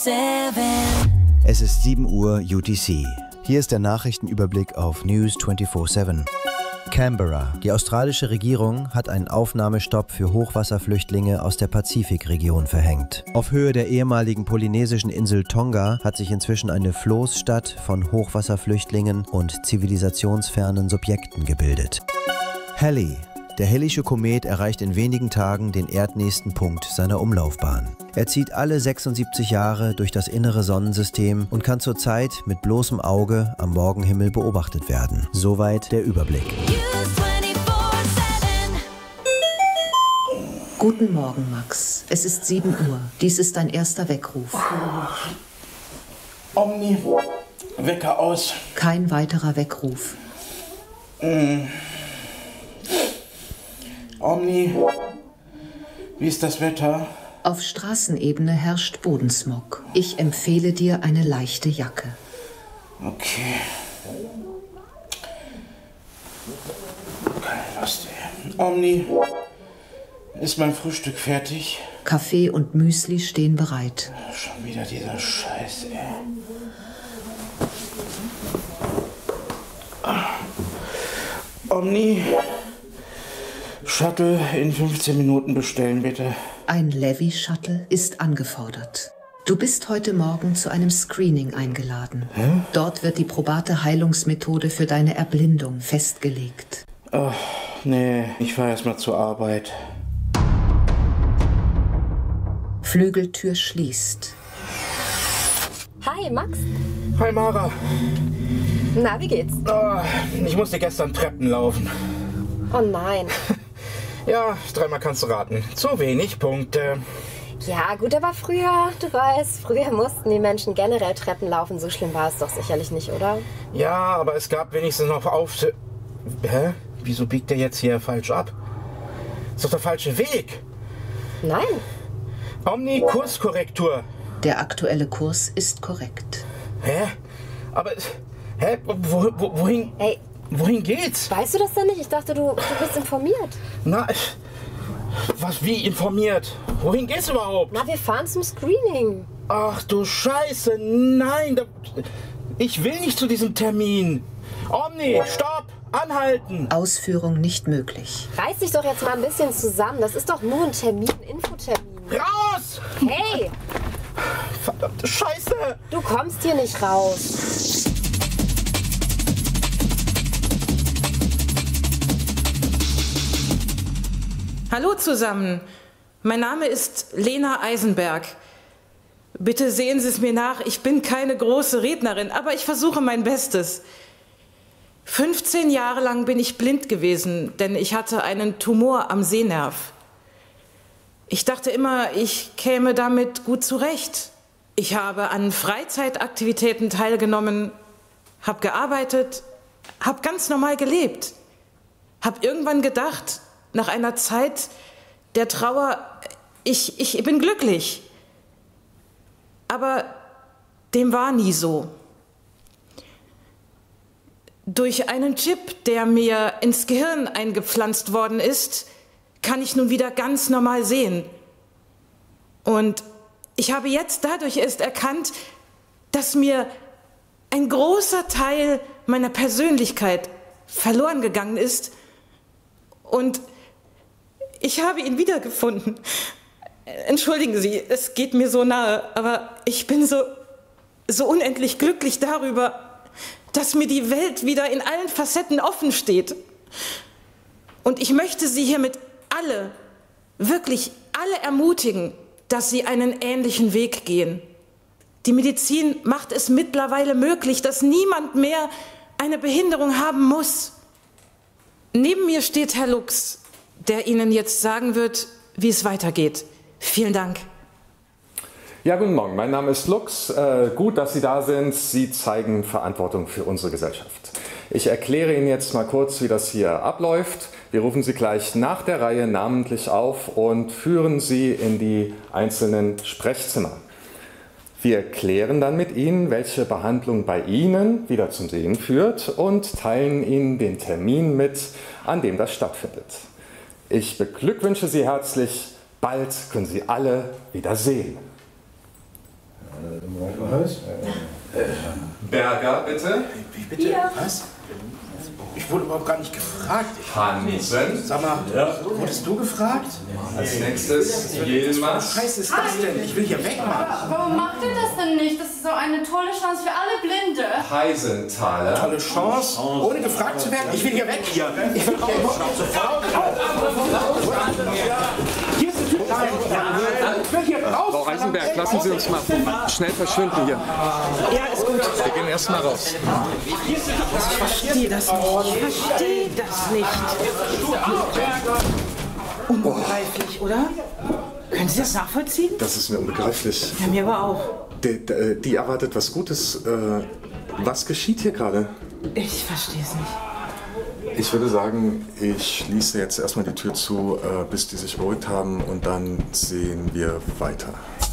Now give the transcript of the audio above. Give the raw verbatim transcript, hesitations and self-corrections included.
Es ist sieben Uhr U T C. Hier ist der Nachrichtenüberblick auf News vierundzwanzig sieben. Canberra. Die australische Regierung hat einen Aufnahmestopp für Hochwasserflüchtlinge aus der Pazifikregion verhängt. Auf Höhe der ehemaligen polynesischen Insel Tonga hat sich inzwischen eine Floßstadt von Hochwasserflüchtlingen und zivilisationsfernen Subjekten gebildet. Halley. Der Halleysche Komet erreicht in wenigen Tagen den erdnächsten Punkt seiner Umlaufbahn. Er zieht alle sechsundsiebzig Jahre durch das innere Sonnensystem und kann zurzeit mit bloßem Auge am Morgenhimmel beobachtet werden. Soweit der Überblick. Guten Morgen, Max. Es ist sieben Uhr. Dies ist dein erster Weckruf. Omni, Wecker aus. Kein weiterer Weckruf. Mm. Omni, wie ist das Wetter? Auf Straßenebene herrscht Bodensmog. Ich empfehle dir eine leichte Jacke. Okay. Keine Lust, ey. Omni, ist mein Frühstück fertig? Kaffee und Müsli stehen bereit. Schon wieder dieser Scheiß, ey. Omni, Shuttle in fünfzehn Minuten bestellen, bitte. Ein Levi-Shuttle ist angefordert. Du bist heute Morgen zu einem Screening eingeladen. Hä? Dort wird die probate Heilungsmethode für deine Erblindung festgelegt. Oh, nee, ich fahr erst mal zur Arbeit. Flügeltür schließt. Hi, Max. Hi, Mara. Na, wie geht's? Oh, ich musste gestern Treppen laufen. Oh nein. Ja, dreimal kannst du raten. Zu wenig Punkte. Ja, gut, aber früher, du weißt, früher mussten die Menschen generell Treppen laufen. So schlimm war es doch sicherlich nicht, oder? Ja, aber es gab wenigstens noch auf... Hä? Wieso biegt der jetzt hier falsch ab? Ist doch der falsche Weg. Nein. Omni, Kurskorrektur. Der aktuelle Kurs ist korrekt. Hä? Aber... Hä? Wo, wo, wohin... Hey. Wohin geht's? Weißt du das denn nicht? Ich dachte, du, du bist informiert. Na, was, wie informiert? Wohin geht's überhaupt? Na, wir fahren zum Screening. Ach du Scheiße, nein, da, ich will nicht zu diesem Termin. Omni, stopp, anhalten. Ausführung nicht möglich. Reiß dich doch jetzt mal ein bisschen zusammen. Das ist doch nur ein Termin, ein Infotermin. Raus! Hey! Verdammte Scheiße! Du kommst hier nicht raus. Hallo zusammen, mein Name ist Lena Eisenberg. Bitte sehen Sie es mir nach, ich bin keine große Rednerin, aber ich versuche mein Bestes. fünfzehn Jahre lang bin ich blind gewesen, denn ich hatte einen Tumor am Sehnerv. Ich dachte immer, ich käme damit gut zurecht. Ich habe an Freizeitaktivitäten teilgenommen, habe gearbeitet, habe ganz normal gelebt, habe irgendwann gedacht, nach einer Zeit der Trauer, ich, ich bin glücklich. Aber dem war nie so. Durch einen Chip, der mir ins Gehirn eingepflanzt worden ist, kann ich nun wieder ganz normal sehen. Und ich habe jetzt dadurch erst erkannt, dass mir ein großer Teil meiner Persönlichkeit verloren gegangen ist. Und ich habe ihn wiedergefunden. Entschuldigen Sie, es geht mir so nahe, aber ich bin so, so unendlich glücklich darüber, dass mir die Welt wieder in allen Facetten offen steht. Und ich möchte Sie hiermit alle, wirklich alle ermutigen, dass Sie einen ähnlichen Weg gehen. Die Medizin macht es mittlerweile möglich, dass niemand mehr eine Behinderung haben muss. Neben mir steht Herr Lux, der Ihnen jetzt sagen wird, wie es weitergeht. Vielen Dank. Ja, guten Morgen. Mein Name ist Lux. Äh, gut, dass Sie da sind. Sie zeigen Verantwortung für unsere Gesellschaft. Ich erkläre Ihnen jetzt mal kurz, wie das hier abläuft. Wir rufen Sie gleich nach der Reihe namentlich auf und führen Sie in die einzelnen Sprechzimmer. Wir klären dann mit Ihnen, welche Behandlung bei Ihnen wieder zum Sehen führt und teilen Ihnen den Termin mit, an dem das stattfindet. Ich beglückwünsche Sie herzlich. Bald können Sie alle wieder sehen. Berger, bitte. Wie bitte? Hier. Was? Ich wurde überhaupt gar nicht gefragt. Hansen. Sag mal, ja. Wurdest du gefragt? Als nächstes Yilmaz. Was ist das denn? Ich will hier weg, Mann. Warum macht ihr das denn nicht? Das ist so eine tolle Chance für alle Blinde. Heisenthaler. Tolle Chance, ohne gefragt zu werden. Ich will hier weg hier. Ich will raus. Hier ist ein Typ. Nein, ich will hier raus. Frau Eisenberg, lassen Sie uns mal schnell verschwinden hier. Ja, ist gut. Wir gehen erst mal raus. Ich verstehe das nicht. Ich verstehe das nicht. Unbegreiflich, oder? Können Sie das nachvollziehen? Das ist mir unbegreiflich. Ja, mir aber auch. Die, die, die erwartet was Gutes. Äh, was geschieht hier gerade? Ich verstehe es nicht. Ich würde sagen, ich schließe jetzt erstmal die Tür zu, äh, bis die sich beruhigt haben und dann sehen wir weiter.